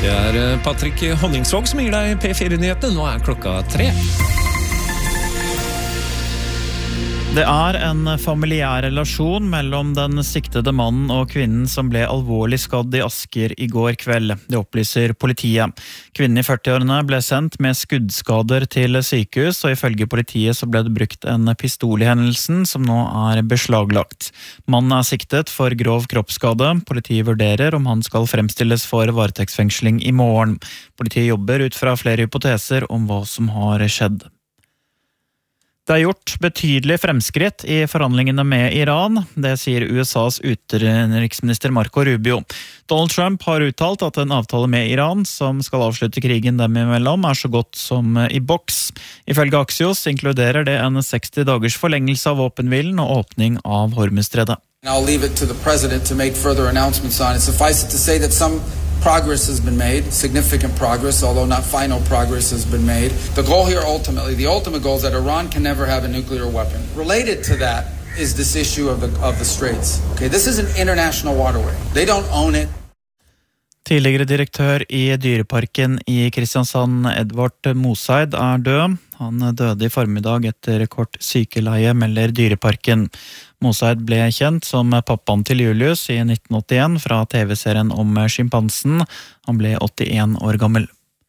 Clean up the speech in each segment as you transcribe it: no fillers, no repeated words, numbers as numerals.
Det Patrick Honningsvåg som gir deg P4-nyhetene. Nå klokka 3. Det en familiær relasjon mellom den siktede mannen og kvinnen som ble alvorlig skadd i Asker i går kveld. Det opplyser politiet. Kvinnen i 40-årene ble sendt med skuddskader til sykehus, og ifølge politiet så ble det brukt en pistol i hendelsen som nå beslaglagt. Mannen siktet for grov kroppsskade. Politiet vurderer om han skal fremstilles for varetektsfengsling i morgen. Politiet jobber ut fra flere hypoteser om hva som har skjedd. Det gjort betydelig fremskritt i forhandlingene med Iran, det sier USAs utenriksminister Marco Rubio. Donald Trump har uttalt at en avtale med Iran, som skal avslutte krigen dem imellom, så godt som i boks. Ifølge Axios inkluderer det en 60 dagers forlengelse av våpenhvilen og åpning av Hormuzstredet. I'll leave it to the president to make further announcements on it. Suffice it to say that some progress has been made, significant progress, although not final progress has been made. The goal here ultimately, the ultimate goal is that Iran can never have a nuclear weapon. Related to that is this issue of the Straits. Okay, this is an international waterway. They don't own it. Tidligere direktør i Dyreparken i Kristiansand, Edvard Moseid, død. Han døde i formiddag etter kort sykeleie, melder Dyreparken. Moseid ble kjent som pappaen til Julius i 1981 fra TV-serien om skimpansen. Han ble 81 år gammel.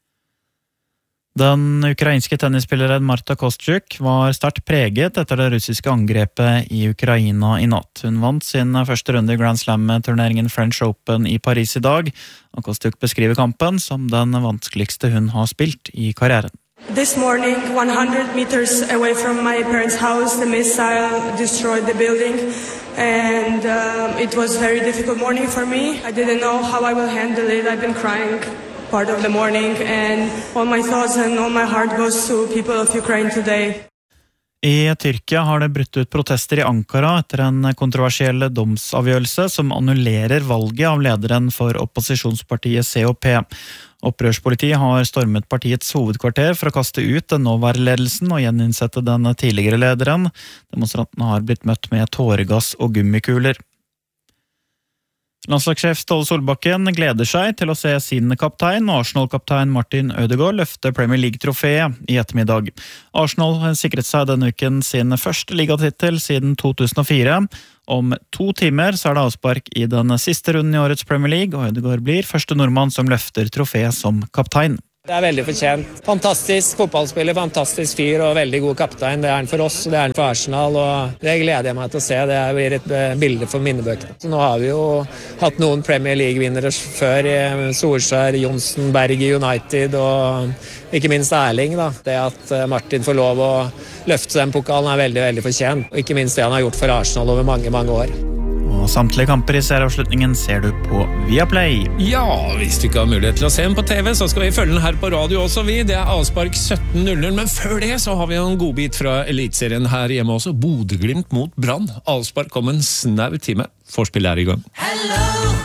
Den ukrainske tennisspilleren Marta Kostyuk var sterkt preget etter det russiske angrepet i Ukraina i natt. Hun vant sin første runde i Grand Slam-turneringen French Open i Paris i dag, og Kostyuk beskriver kampen som den vanskeligste hun har spilt i karrieren. This morning, 100 meters away from my parents' house, the missile destroyed the building, and it was a very difficult morning for me. I didn't know how I will handle it. I've been crying part of the morning, and all my thoughts and all my heart goes to people of Ukraine today. I Tyrkia har det brutt ut protester i Ankara etter en kontroversiell domsavgjørelse som annullerer valget av lederen for opposisjonspartiet CHP. Opprørspolitiet har stormet partiets hovedkvarter for å kaste ut den nåværende ledelsen og gjeninnsette den tidligere lederen. Demonstrantene har blitt møtt med tåregass og gummikuler. Landslagssjef Ståle Solbakken gleder seg til å se sin kaptein, Arsenal-kaptein Martin Ødegaard, løfte Premier League-trofeet i ettermiddag. Arsenal sikret seg denne uken sin første ligatittel siden 2004. Om 2 timer så det avspark i den siste runden i årets Premier League, og Ødegaard blir første nordmann som løfter trofeet som kaptein. Det veldig fortjent. Fantastisk fotballspiller, fantastisk fyr og veldig god kaptein. Det han for oss, det han for Arsenal, og det gleder jeg meg til å se. Det blir et bilde for minnebøkene. Så nå har vi jo hatt noen Premier League-vinnere før, Solskjær, Johnsen, Berg i United og ikke minst Erling. Det at Martin får lov å løfte den pokalen veldig, veldig fortjent. Og ikke minst det han har gjort for Arsenal over mange, mange år. Og samtlige kamper i serieavslutningen ser du på Viaplay. Ja, hvis du ikke har mulighet til å se den på TV, så skal vi følge den her på radio også, vi. Det avspark 17:00, men før det så har vi en godbit fra elitserien her hjemme også. Bodø Glimt mot Brann. Avspark om en snau time. Forspill i gang. Hello!